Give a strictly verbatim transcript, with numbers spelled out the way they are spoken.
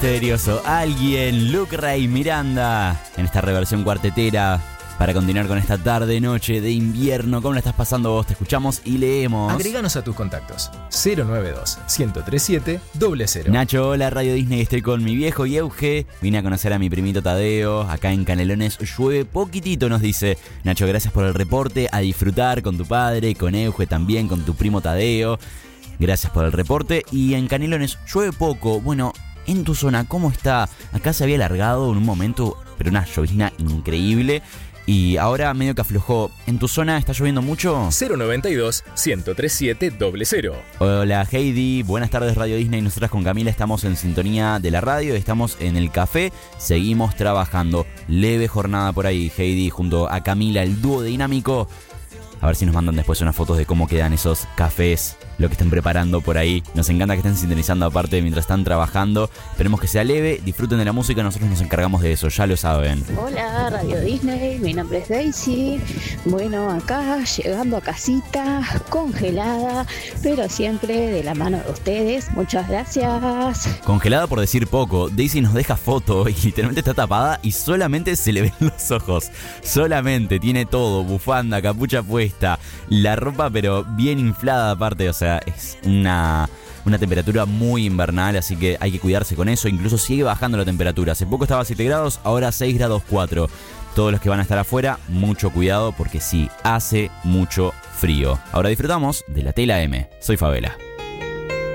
Misterioso alguien, Luke Ray Miranda, en esta reversión cuartetera. Para continuar con esta tarde, noche de invierno, ¿cómo la estás pasando vos? Te escuchamos y leemos. Agreganos a tus contactos. cero nueve dos, uno cero tres siete, cero cero. Nacho, hola, Radio Disney, estoy con mi viejo y Euge. Vine a conocer a mi primito Tadeo. Acá en Canelones llueve poquitito, nos dice. Nacho, gracias por el reporte. A disfrutar con tu padre, con Euge también, con tu primo Tadeo. Gracias por el reporte. Y en Canelones llueve poco. Bueno, en tu zona, ¿cómo está? Acá se había alargado en un momento, pero una llovizna increíble. Y ahora medio que aflojó. ¿En tu zona está lloviendo mucho? cero nueve dos, uno cero tres siete, cero cero. Hola Heidi, buenas tardes Radio Disney. Nosotras con Camila estamos en sintonía de la radio, estamos en el café, seguimos trabajando. Leve jornada por ahí, Heidi, junto a Camila, el dúo dinámico. A ver si nos mandan después unas fotos de cómo quedan esos cafés, lo que estén preparando por ahí. Nos encanta que estén sintonizando aparte mientras están trabajando. Esperemos que sea leve, disfruten de la música, nosotros nos encargamos de eso, ya lo saben. Hola Radio Disney, mi nombre es Daisy. Bueno, acá llegando a casita, congelada, pero siempre de la mano de ustedes. Muchas gracias. Congelada por decir poco, Daisy nos deja foto y literalmente está tapada y solamente se le ven los ojos. Solamente, tiene todo, bufanda, capucha puesta. La ropa pero bien inflada aparte, o sea, es una, una temperatura muy invernal, así que hay que cuidarse con eso. Incluso sigue bajando la temperatura, hace poco estaba a siete grados, ahora seis grados cuatro. Todos los que van a estar afuera, mucho cuidado porque sí, hace mucho frío. Ahora disfrutamos de la Tela M. Soy Favela.